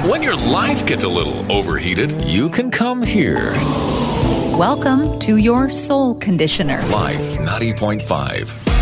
When your life gets a little overheated, you can come here. Welcome to your soul conditioner. Life 90.5.